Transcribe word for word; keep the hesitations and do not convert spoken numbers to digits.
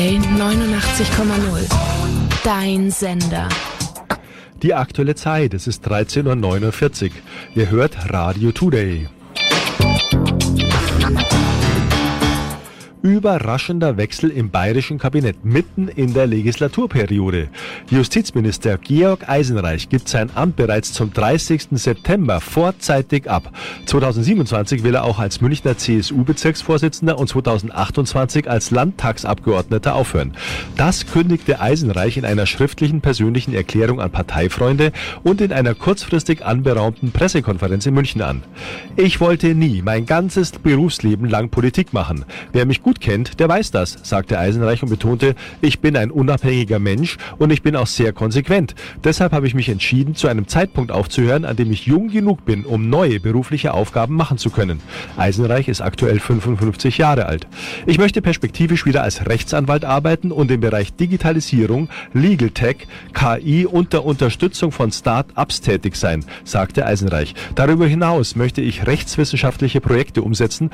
neunundachtzig Komma null. Dein Sender. Die aktuelle Zeit, es ist dreizehn Uhr neunundvierzig. Ihr hört Radio Today. Überraschender Wechsel im bayerischen Kabinett mitten in der Legislaturperiode. Justizminister Georg Eisenreich gibt sein Amt bereits zum dreißigsten September vorzeitig ab. zweitausendsiebenundzwanzig will er auch als Münchner C S U-Bezirksvorsitzender und zweitausendachtundzwanzig als Landtagsabgeordneter aufhören. Das kündigte Eisenreich in einer schriftlichen persönlichen Erklärung an Parteifreunde und in einer kurzfristig anberaumten Pressekonferenz in München an. Ich wollte nie mein ganzes Berufsleben lang Politik machen. Wer mich gut kennt, der weiß das, sagte Eisenreich und betonte, ich bin ein unabhängiger Mensch und ich bin auch sehr konsequent. Deshalb habe ich mich entschieden, zu einem Zeitpunkt aufzuhören, an dem ich jung genug bin, um neue berufliche Aufgaben machen zu können. Eisenreich ist aktuell fünfundfünfzig Jahre alt. Ich möchte perspektivisch wieder als Rechtsanwalt arbeiten und im Bereich Digitalisierung, Legal Tech, K I und der Unterstützung von Start-ups tätig sein, sagte Eisenreich. Darüber hinaus möchte ich rechtswissenschaftliche Projekte umsetzen